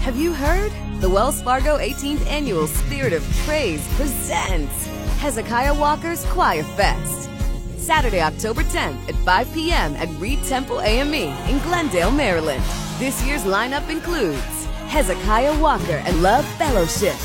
Have you heard? The Wells Fargo 18th Annual Spirit of Praise presents Hezekiah Walker's Choir Fest. Saturday, October 10th at 5 p.m. at Reed Temple AME in Glendale, Maryland. This year's lineup includes Hezekiah Walker and Love Fellowship,